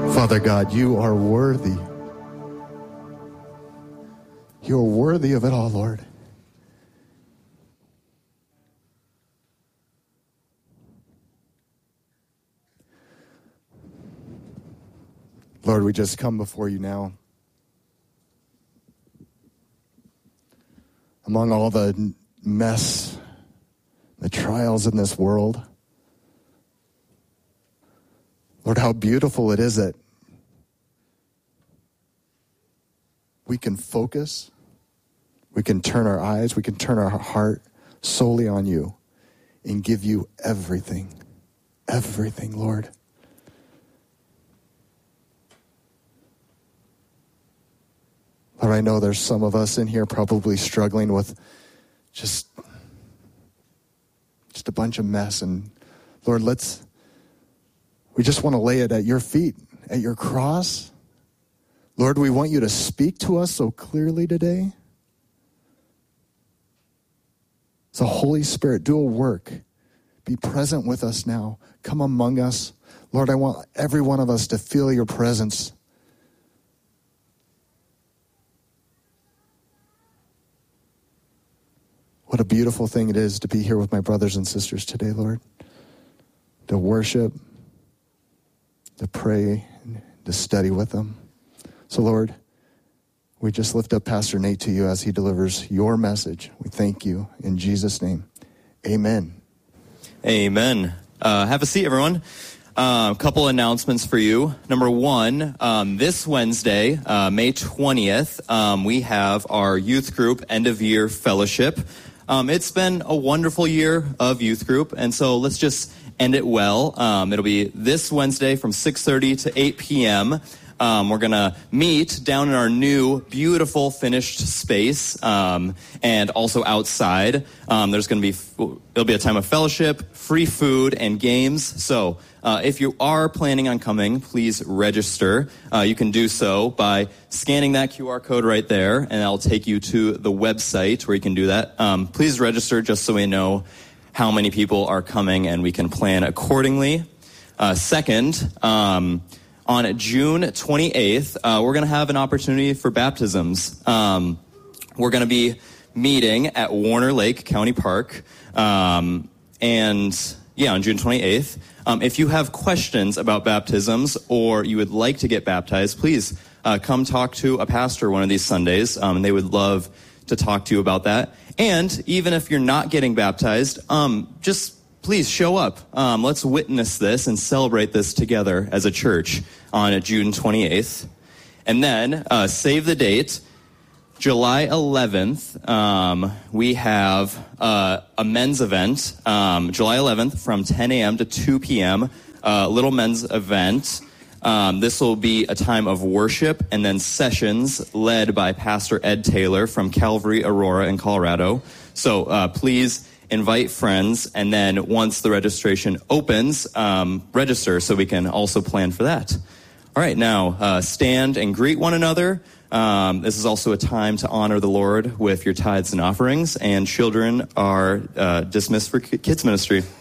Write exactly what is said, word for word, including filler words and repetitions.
Father God, you are worthy. You are worthy of it all, Lord. Lord, we just come before you now. Among all the mess, the trials in this world, Lord, how beautiful it is that we can focus, we can turn our eyes, we can turn our heart solely on you and give you everything, everything, Lord. Lord, I know there's some of us in here probably struggling with just, just a bunch of mess. And Lord, let's, we just want to lay it at your feet, at your cross. Lord, we want you to speak to us so clearly today. So Holy Spirit, do a work. Be present with us now. Come among us. Lord, I want every one of us to feel your presence. What a beautiful thing it is to be here with my brothers and sisters today, Lord. To worship, to pray, to study with them. So, Lord, we just lift up Pastor Nate to you as he delivers your message. We thank you in Jesus' name. Amen. Amen. Uh, have a seat, everyone. A uh, couple announcements for you. Number one, um, this Wednesday, uh, May twentieth, um, we have our youth group end-of-year fellowship. Um, it's been a wonderful year of youth group, and so let's just end it well. Um, it'll be this Wednesday from six thirty to eight p.m., Um, we're going to meet down in our new, beautiful, finished space, um, and also outside. Um, there's going to be, it'll be a time of fellowship, free food, and games. So uh, if you are planning on coming, please register. Uh, you can do so by scanning that Q R code right there, and that'll take you to the website where you can do that. Um, please register just so we know how many people are coming and we can plan accordingly. Uh, second, um, on June twenty-eighth, uh, we're going to have an opportunity for baptisms. Um, we're going to be meeting at Warner Lake County Park. Um, and, yeah, on June twenty-eighth. Um, if you have questions about baptisms or you would like to get baptized, please uh, come talk to a pastor one of these Sundays. Um, and they would love to talk to you about that. And even if you're not getting baptized, um, just please show up. Um, let's witness this and celebrate this together as a church on June twenty-eighth. And then, uh, save the date, July eleventh, um, we have uh, a men's event, um, July eleventh from ten a.m. to two p.m., a uh, little men's event. Um, this will be a time of worship and then sessions led by Pastor Ed Taylor from Calvary Aurora in Colorado. So uh, please invite friends, and then once the registration opens, um, register so we can also plan for that. All right, now uh, stand and greet one another. Um, this is also a time to honor the Lord with your tithes and offerings, and children are uh, dismissed for kids ministry.